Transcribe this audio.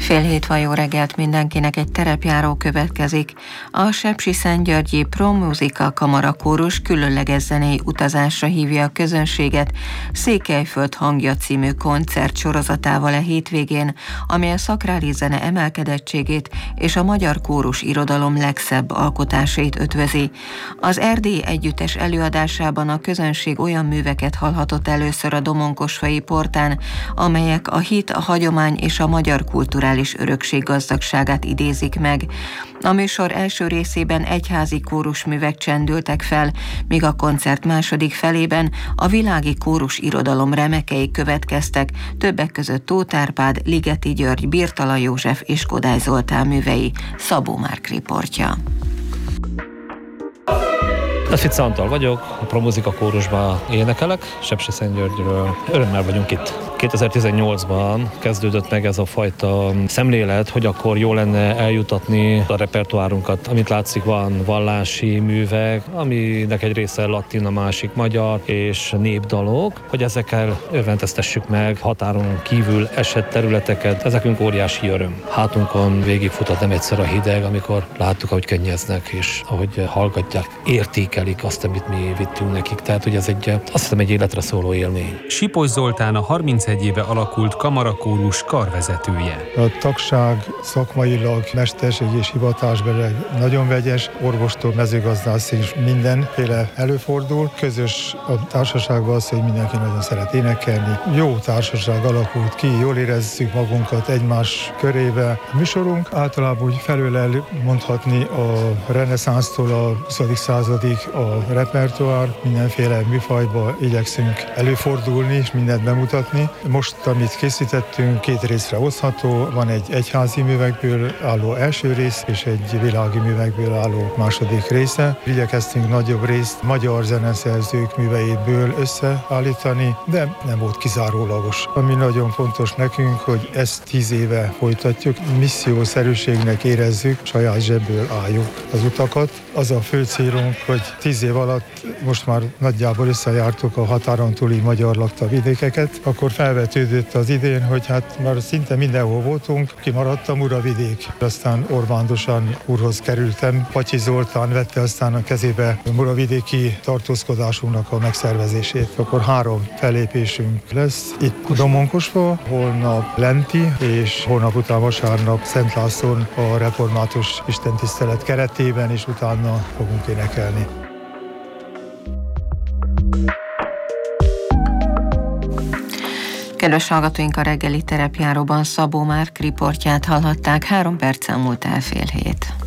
7:30 van, jó reggelt mindenkinek, egy terepjáró következik. A Sepsiszentgyörgyi Promuzika Kamarakórus különleges zenei utazásra hívja a közönséget Székelyföld hangja című koncert sorozatával a hétvégén, ami a szakrális zene emelkedettségét és a magyar kórus irodalom legszebb alkotásait ötvözi. Az Erdély együttes előadásában a közönség olyan műveket hallhatott először a Domonkosfai Portán, amelyek a hit, a hagyomány és a magyar kulturális örökség gazdagságát idézik meg. A műsor első részében egyházi kórusművek csendültek fel, míg a koncert második felében a világi kórus irodalom remekei következtek, többek között Tóth Árpád, Ligeti György, Birtala József és Kodály Zoltán művei. Szabó Márk riportja. Fitz Antal vagyok, a Promuzika kórusban énekelek, Sepsiszentgyörgyről. Örömmel vagyunk itt. 2018-ban kezdődött meg ez a fajta szemlélet, hogy akkor jó lenne eljutatni a repertoárunkat. Amit látszik, van vallási művek, aminek egy része latin, a másik magyar, és népdalok, hogy ezekkel örvendeztessük meg határon kívül esett területeket. Ezekünk óriási öröm. Hátunkon végigfutott nem egyszer a hideg, amikor láttuk, ahogy könnyeznek, és ahogy hallgatják, értékelik azt, amit mi vittünk nekik. Tehát, hogy ez azt hiszem egy életre szóló élmény. Sipos Zoltán a 31 éve alakult kamarakórus karvezetője. A tagság szakmailag mesterség és hivatásbeli nagyon vegyes, orvostól mezőgazdászig is mindenféle előfordul. Közös a társaságban az, hogy mindenki nagyon szeret énekelni. Jó társaság alakult ki, jól érezzük magunkat egymás körébe. A műsorunk általában úgy felől mondhatni a reneszánsztól a 20. századig a repertoár, mindenféle műfajba igyekszünk előfordulni és mindent bemutatni. Most, amit készítettünk, 2 részre osztható, van egy egyházi művekből álló első rész, és egy világi művekből álló második része. Igyekeztünk nagyobb részt magyar zeneszerzők műveiből összeállítani, de nem volt kizárólagos. Ami nagyon fontos nekünk, hogy ezt 10 éve folytatjuk, missziószerűségnek érezzük, saját zsebből álljuk az utakat. Az a fő célunk, hogy 10 év alatt most már nagyjából összejártuk a határon túli magyar lakta vidékeket, akkor felvetődött az idén, hogy hát már szinte mindenhol voltunk, kimaradt a Muravidék. Aztán Orbándosan úrhoz kerültem, Patyi Zoltán vette aztán a kezébe a muravidéki tartózkodásunknak a megszervezését. Akkor 3 fellépésünk lesz. Itt Domonkosfa, holnap Lenti, és holnap után vasárnap Szent Lászlón a református istentisztelet keretében, és utána fogunk énekelni. Kedves hallgatóink, a reggeli terepjáróban Szabó Márk riportját hallhatták, 3 perccel múlt el 6:30.